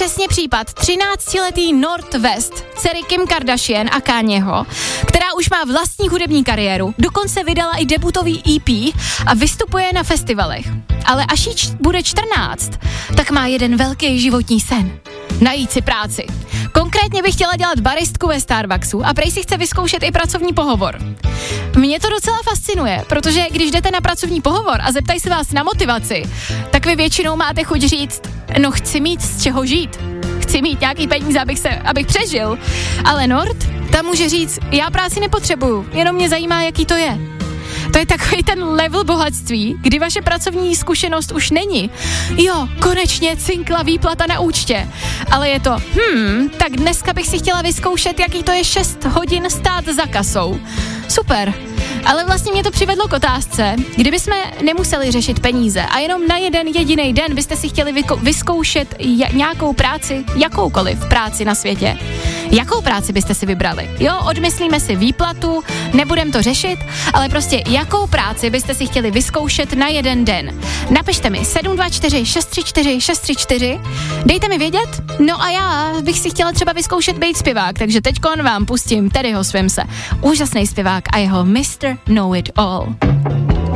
přesně případ 13letý Northwest, dcery Kim Kardashian a Kanyeho, která už má vlastní hudební kariéru, dokonce vydala i debutový EP a vystupuje na festivalech. Ale až jí bude 14, tak má jeden velký životní sen. Najít si práci. Konkrétně bych chtěla dělat baristku ve Starbucksu a prej si chce vyzkoušet i pracovní pohovor. Mě to docela fascinuje, protože když jdete na pracovní pohovor a zeptají se vás na motivaci, tak vy většinou máte chuť říct, no chci mít z čeho žít. Chci mít nějaký peníze, abych přežil. Ale Nord, tam může říct, já práci nepotřebuju, jenom mě zajímá, jaký to je. To je takový ten level bohatství, kdy vaše pracovní zkušenost už není. Jo, konečně cinkla výplata na účtě. Ale je to, tak dneska bych si chtěla vyzkoušet, jaký to je 6 hodin stát za kasou. Super. Ale vlastně mě to přivedlo k otázce, kdybychom nemuseli řešit peníze a jenom na jeden jediný den byste si chtěli vyzkoušet nějakou práci, jakoukoliv práci na světě. Jakou práci byste si vybrali? Jo, odmyslíme si výplatu, nebudem to řešit, ale prostě jakou práci byste si chtěli vyzkoušet na jeden den? Napište mi 724 634 634, dejte mi vědět, no a já bych si chtěla třeba vyzkoušet být zpěvák, takže teďkon vám pustím Terryho Swimse, úžasný zpěvák a jeho Mr. Know It All.